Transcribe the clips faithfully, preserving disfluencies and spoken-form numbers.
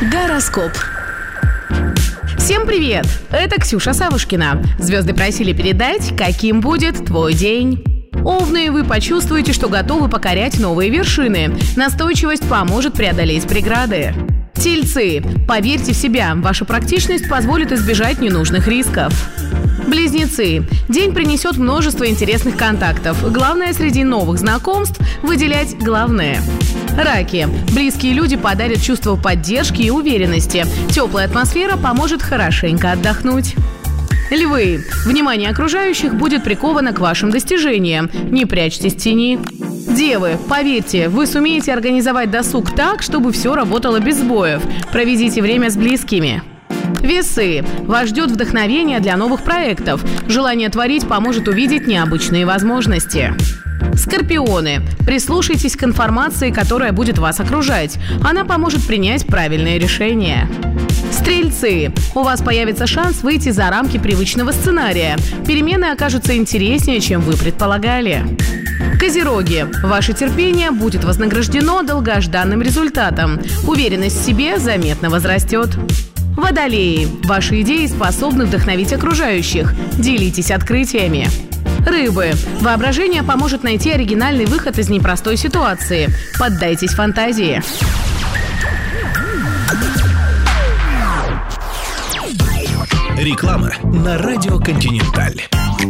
Гороскоп. Всем привет! Это Ксюша Савушкина. Звезды просили передать, каким будет твой день. Овны, вы почувствуете, что готовы покорять новые вершины. Настойчивость поможет преодолеть преграды. Тельцы, поверьте в себя, ваша практичность позволит избежать ненужных рисков. Близнецы, день принесет множество интересных контактов. Главное среди новых знакомств – выделять главное. Раки, близкие люди подарят чувство поддержки и уверенности. Теплая атмосфера поможет хорошенько отдохнуть. Львы, внимание окружающих будет приковано к вашим достижениям. Не прячьтесь в тени. Девы, поверьте, вы сумеете организовать досуг так, чтобы все работало без сбоев. Проведите время с близкими. Весы, вас ждет вдохновение для новых проектов. Желание творить поможет увидеть необычные возможности. Скорпионы, прислушайтесь к информации, которая будет вас окружать. Она поможет принять правильное решение. Стрельцы, у вас появится шанс выйти за рамки привычного сценария. Перемены окажутся интереснее, чем вы предполагали. Козероги, ваше терпение будет вознаграждено долгожданным результатом. Уверенность в себе заметно возрастет. Водолеи, ваши идеи способны вдохновить окружающих. Делитесь открытиями. Рыбы, воображение поможет найти оригинальный выход из непростой ситуации. Поддайтесь фантазии. Реклама на радио «Континенталь».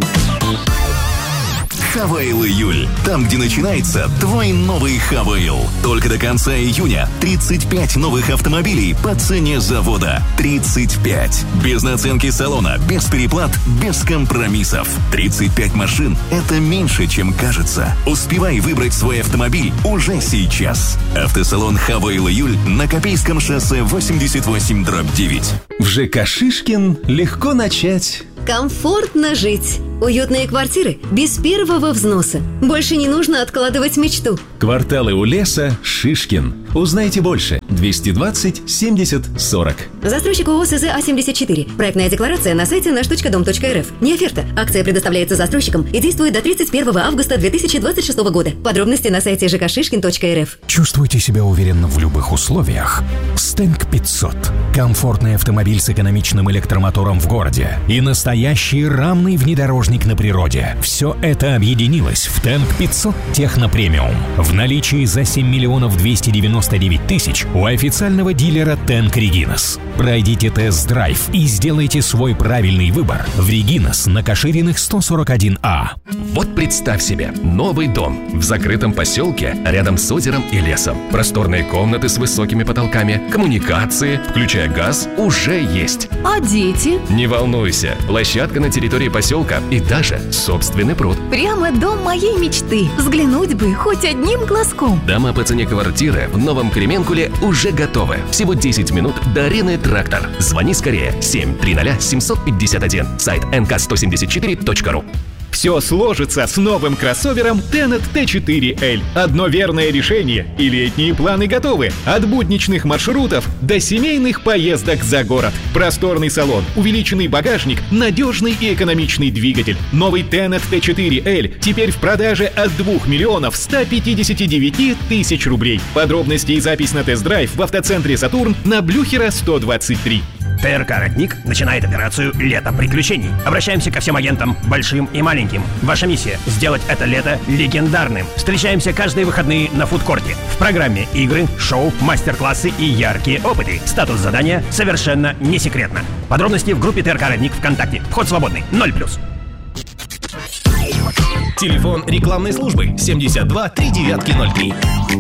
Хавейл июль. Там, где начинается твой новый Хавейл. Только до конца июня тридцать пять новых автомобилей по цене завода. тридцать пять. Без наценки салона, без переплат, без компромиссов. тридцать пять машин – это меньше, чем кажется. Успевай выбрать свой автомобиль уже сейчас. Автосалон Хавейл июль на Копейском шоссе восемьдесят восемь дробь девять. В ЖК «Шишкин» легко начать. Комфортно жить. Уютные квартиры без первого взноса. Больше не нужно откладывать мечту. Кварталы у леса «Шишкин». Узнайте больше. двести двадцать семьдесят сорок. Застройщик ООО СЗ А семьдесят четыре. Проектная декларация на сайте наш точка дом точка эр эф. Не оферта. Акция предоставляется застройщикам и действует до тридцать первого августа две тысячи двадцать шестого года. Подробности на сайте жэ ка шишкин точка эр эф. Чувствуйте себя уверенно в любых условиях? Стенг пятьсот. Комфортный автомобиль с экономичным электромотором в городе и настоящий рамный внедорожник на природе. Все это объединилось в Тенг пятьсот Техно Премиум. В наличии за семь миллионов двести девяносто девять тысяч у официального дилера Тенг Регинас. Пройдите тест-драйв и сделайте свой правильный выбор в Регинас на Кашириных сто сорок один А. Вот представь себе, новый дом в закрытом поселке рядом с озером и лесом. Просторные комнаты с высокими потолками, коммуникации, включая газ, уже есть. А дети? Не волнуйся, площадка на территории поселка и даже собственный пруд. Прямо дом моей мечты. Взглянуть бы хоть одним глазком. Дома по цене квартиры в Новом Кременкуле уже готовы. Всего десять минут до арены «Трактор». Звони скорее. семь триста семь пятьдесят один. Сайт эн ка сто семьдесят четыре точка ру. Все сложится с новым кроссовером Tenet Т четыре эль. Одно верное решение, и летние планы готовы. От будничных маршрутов до семейных поездок за город. Просторный салон, увеличенный багажник, надежный и экономичный двигатель. Новый Tenet Т четыре эль теперь в продаже от двух миллионов ста пятидесяти девяти тысяч рублей. Подробности и запись на тест-драйв в автоцентре «Сатурн» на Блюхера сто двадцать три. ТРК «Родник» начинает операцию «Лето приключений». Обращаемся ко всем агентам, большим и маленьким. Ваша миссия – сделать это лето легендарным. Встречаемся каждые выходные на фудкорте. В программе игры, шоу, мастер-классы и яркие опыты. Статус задания совершенно не секретно. Подробности в группе ТРК «Родник» ВКонтакте. Вход свободный. ноль плюс. Телефон рекламной службы семьдесят два три девятки ноль три.